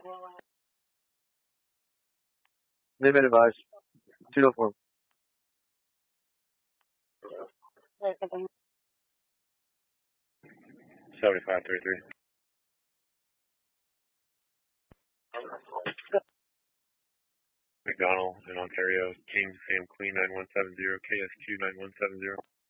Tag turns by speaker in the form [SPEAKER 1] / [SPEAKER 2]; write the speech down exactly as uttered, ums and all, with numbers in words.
[SPEAKER 1] Limit advice. two oh four.
[SPEAKER 2] seventy-five thirty-three. McDonald in Ontario, King Sam Queen nine one seven zero, K S Q nine one seven zero.